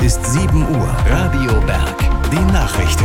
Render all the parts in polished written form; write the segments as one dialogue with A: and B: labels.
A: ist 7 Uhr. Radio Berg. Die Nachrichten.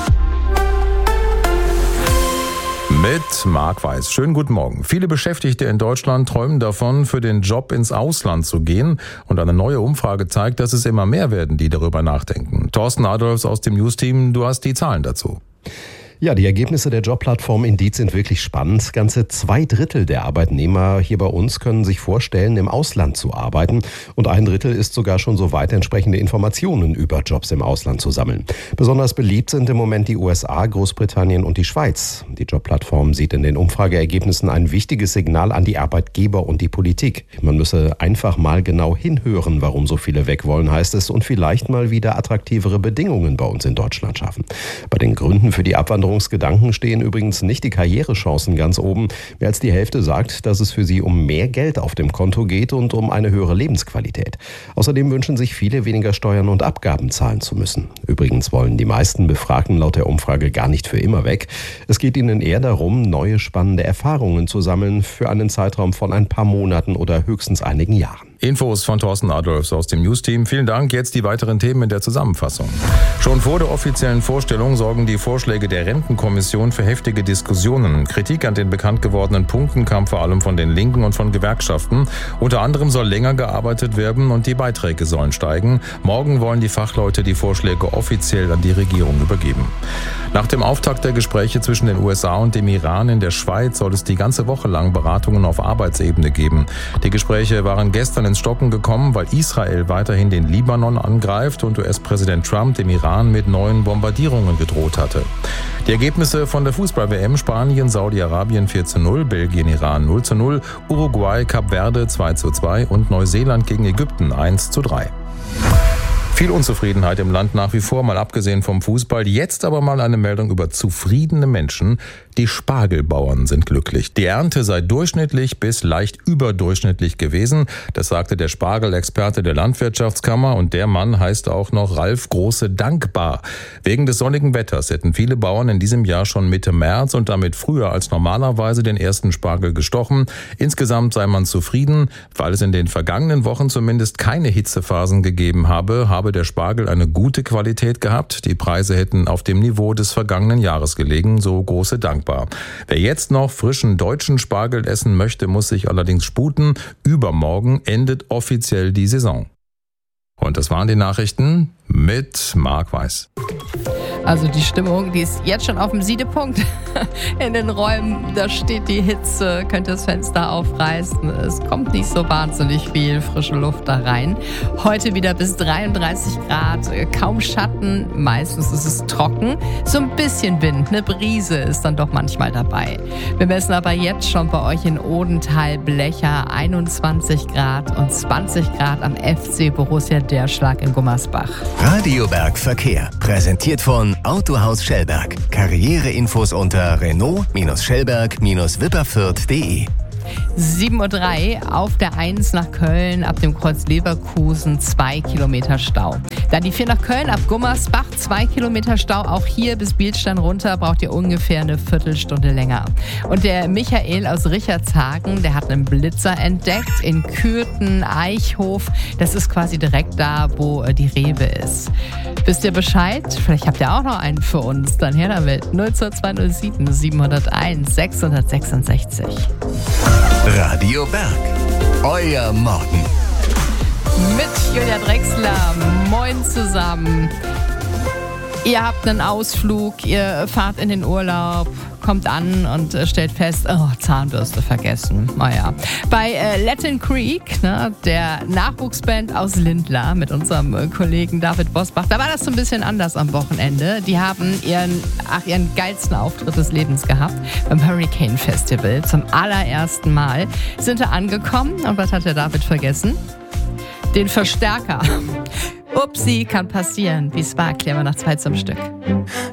B: Mit Marc Weiß. Schönen guten Morgen. Viele Beschäftigte in Deutschland träumen davon, für den Job ins Ausland zu gehen. Und eine neue Umfrage zeigt, dass es immer mehr werden, die darüber nachdenken. Thorsten Adolfs aus dem News-Team, du hast die Zahlen dazu.
C: Ja, die Ergebnisse der Jobplattform Indeed sind wirklich spannend. Ganze 2/3 der Arbeitnehmer hier bei uns können sich vorstellen, im Ausland zu arbeiten. Und 1/3 ist sogar schon so weit, entsprechende Informationen über Jobs im Ausland zu sammeln. Besonders beliebt sind im Moment die USA, Großbritannien und die Schweiz. Die Jobplattform sieht in den Umfrageergebnissen ein wichtiges Signal an die Arbeitgeber und die Politik. Man müsse einfach mal genau hinhören, warum so viele weg wollen, heißt es, und vielleicht mal wieder attraktivere Bedingungen bei uns in Deutschland schaffen. Bei den Gründen für die Abwanderungsgedanken stehen übrigens nicht die Karrierechancen ganz oben. Mehr als die Hälfte sagt, dass es für sie um mehr Geld auf dem Konto geht und um eine höhere Lebensqualität. Außerdem wünschen sich viele, weniger Steuern und Abgaben zahlen zu müssen. Übrigens wollen die meisten Befragten laut der Umfrage gar nicht für immer weg. Es geht ihnen eher darum, neue spannende Erfahrungen zu sammeln für einen Zeitraum von ein paar Monaten oder höchstens einigen Jahren.
B: Infos von Thorsten Adolfs aus dem News-Team. Vielen Dank. Jetzt die weiteren Themen in der Zusammenfassung. Schon vor der offiziellen Vorstellung sorgen die Vorschläge der Rentenkommission für heftige Diskussionen. Kritik an den bekannt gewordenen Punkten kam vor allem von den Linken und von Gewerkschaften. Unter anderem soll länger gearbeitet werden und die Beiträge sollen steigen. Morgen wollen die Fachleute die Vorschläge offiziell an die Regierung übergeben. Nach dem Auftakt der Gespräche zwischen den USA und dem Iran in der Schweiz soll es die ganze Woche lang Beratungen auf Arbeitsebene geben. Die Gespräche waren gestern ins Stocken gekommen, weil Israel weiterhin den Libanon angreift und US-Präsident Trump dem Iran mit neuen Bombardierungen gedroht hatte. Die Ergebnisse von der Fußball-WM: Spanien, Saudi-Arabien 4:0, Belgien, Iran 0:0, Uruguay, Kap Verde 2:2 und Neuseeland gegen Ägypten 1:3. Viel Unzufriedenheit im Land nach wie vor, mal abgesehen vom Fußball. Jetzt aber mal eine Meldung über zufriedene Menschen. Die Spargelbauern sind glücklich. Die Ernte sei durchschnittlich bis leicht überdurchschnittlich gewesen. Das sagte der Spargelexperte der Landwirtschaftskammer. Und der Mann heißt auch noch Ralf Große Dankbar. Wegen des sonnigen Wetters hätten viele Bauern in diesem Jahr schon Mitte März und damit früher als normalerweise den ersten Spargel gestochen. Insgesamt sei man zufrieden, weil es in den vergangenen Wochen zumindest keine Hitzephasen gegeben habe der Spargel eine gute Qualität gehabt. Die Preise hätten auf dem Niveau des vergangenen Jahres gelegen, so Große Dankbar. Wer jetzt noch frischen deutschen Spargel essen möchte, muss sich allerdings sputen. Übermorgen endet offiziell die Saison. Und das waren die Nachrichten mit Marc Weiß.
D: Also die Stimmung, die ist jetzt schon auf dem Siedepunkt. In den Räumen, da steht die Hitze, könnt ihr das Fenster aufreißen. Es kommt nicht so wahnsinnig viel frische Luft da rein. Heute wieder bis 33 Grad, kaum Schatten, meistens ist es trocken. So ein bisschen Wind, eine Brise ist dann doch manchmal dabei. Wir messen aber jetzt schon bei euch in Odenthal, Blecher 21 Grad und 20 Grad am FC Borussia Derschlag in Gummersbach.
A: Radio Berg Verkehr. Präsentiert von Autohaus Schellberg. Karriereinfos unter Renault-Schellberg-Wipperfürth.de.
D: 7:03 Uhr auf der 1 nach Köln ab dem Kreuz Leverkusen 2 Kilometer Stau. Dann die 4 nach Köln ab Gummersbach 2 Kilometer Stau. Auch hier bis Bielstein runter braucht ihr ungefähr eine Viertelstunde länger. Und der Michael aus Richardshagen, der hat einen Blitzer entdeckt in Kürten-Eichhof. Das ist quasi direkt da, wo die Rewe ist. Wisst ihr Bescheid? Vielleicht habt ihr auch noch einen für uns. Dann her damit. 02207 701 666.
A: Radio Berg. Euer Morgen.
D: Mit Julia Drechsler. Moin zusammen. Ihr habt einen Ausflug, ihr fahrt in den Urlaub, kommt an und stellt fest, Zahnbürste vergessen. Naja. Bei Latin Creek, der Nachwuchsband aus Lindlar mit unserem Kollegen David Bosbach, da war das so ein bisschen anders am Wochenende. Die haben ihren geilsten Auftritt des Lebens gehabt beim Hurricane Festival. Zum allerersten Mal sind sie angekommen. Und was hat der David vergessen? Den Verstärker. Upsi, kann passieren. Wie es war, klären wir nach 2 zum Stück.